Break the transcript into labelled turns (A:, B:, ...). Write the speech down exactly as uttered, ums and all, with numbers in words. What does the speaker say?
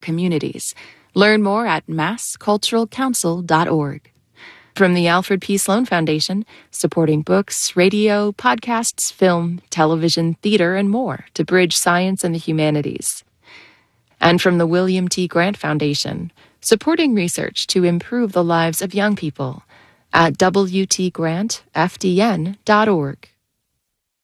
A: communities. Learn more at mass cultural council dot org. From the Alfred P. Sloan Foundation, supporting books, radio, podcasts, film, television, theater, and more to bridge science and the humanities. And from the William T. Grant Foundation, supporting research to improve the lives of young people at w t grant f d n dot org.